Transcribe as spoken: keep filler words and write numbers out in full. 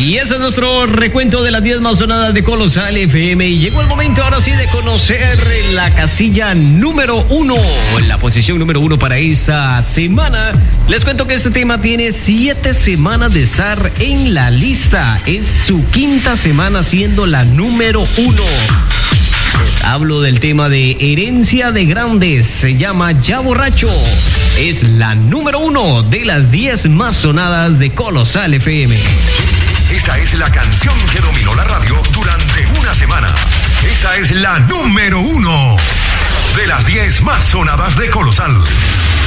Y ese es nuestro recuento de las diez más sonadas de Colosal F M. Y llegó el momento ahora sí de conocer la casilla número uno, la posición número uno para esta semana. Les cuento que este tema tiene siete semanas de estar en la lista. Es su quinta semana siendo la número uno. Les hablo del tema de Herencia de Grandes. Se llama Ya Borracho. Es la número uno de las diez más sonadas de Colosal F M. Esta es la canción que dominó la radio durante una semana. Esta es la número uno de las diez más sonadas de Colosal.